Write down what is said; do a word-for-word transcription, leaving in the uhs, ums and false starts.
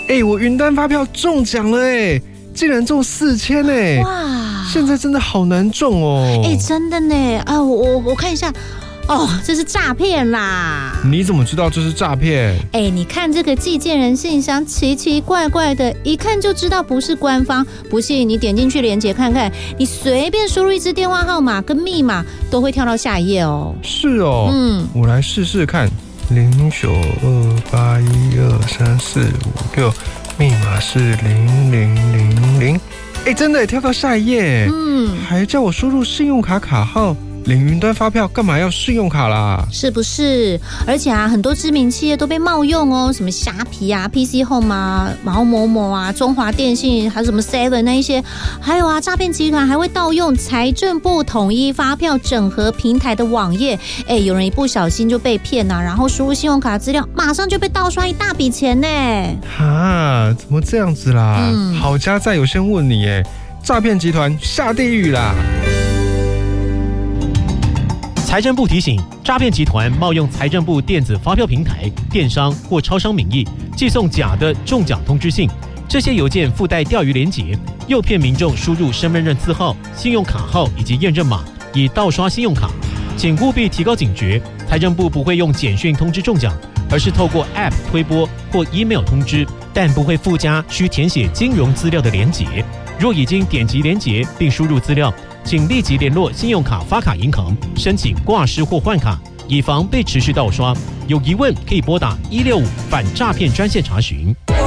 哎，我云端发票中奖了哎，竟然中四千哎！哇，现在真的好难中哦。 哎，真的呢啊，我我看一下。哦，这是诈骗啦！ 你怎么知道这是诈骗？ 哎，你看这个寄件人信箱奇奇怪怪的，一看就知道不是官方。不信你点进去连结看看，你随便输入一支电话号码跟密码，都会跳到下一页哦。 是哦，嗯，我来试试看。零九二八一二三四五六，密码是零零零零。哎，真的跳到下一页，嗯，还叫我输入信用卡卡号。领云端发票干嘛要信用卡啦？ 是不是？而且啊，很多知名企业都被冒用哦，什么虾皮啊、P C Home 啊、毛某某啊、中华电信，还有什么 Seven 那一些，还有啊，诈骗集团还会盗用财政部统一发票整合平台的网页，哎，有人一不小心就被骗啊，然后输入信用卡资料，马上就被盗刷一大笔钱呢。 哈，怎么这样子啦？嗯、好家在有先问你，哎，诈骗集团下地狱啦！ 财政部提醒：诈骗集团冒用财政部电子发票平台、电商或超商名义，寄送假的中奖通知信。这些邮件附带钓鱼连结，诱骗民众输入身份证字号、信用卡号以及验证码，以盗刷信用卡。请务必提高警觉。财政部不会用简讯通知中奖，而是透过 App 推播或 email 通知，但不会附加需填写金融资料的连结。若已经点击连结并输入资料，请立即联络信用卡发卡银行申请挂失或换卡，以防被持续盗刷。有疑问可以拨打一六五反诈骗专线查询。